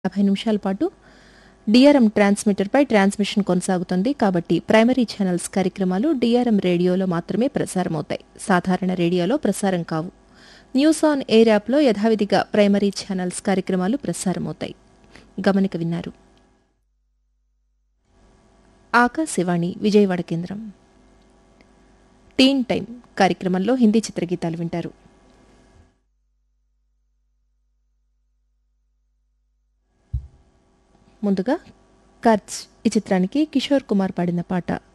50 నిమిషాల పాటు DRM ట్రాన్స్మిటర్పై transmission కొనసాగుతుంది కాబట్టి ప్రైమరీ ఛానల్స్ కార్యక్రమాలు డిఆర్ఎం రేడియోలో మాత్రమే ప్రసారమవుతాయి. సాధారణ రేడియోలో ప్రసారం కావు. న్యూస్ ఆన్ ఎయిర్ యాప్లో యథావిధిగా ప్రైమరీ ఛానల్స్ కార్యక్రమాలు ప్రసారమవుతాయి. గమనిక విన్నారు. ఆకాశవాణి విజయవాడ కేంద్రం. టీన్ టైం కార్యక్రమంలో హిందీ చిత్రగీతాలు వింటారు. ముందుగా కర్చ్ ఈ చిత్రానికి కిషోర్ కుమార్ పాడిన పాట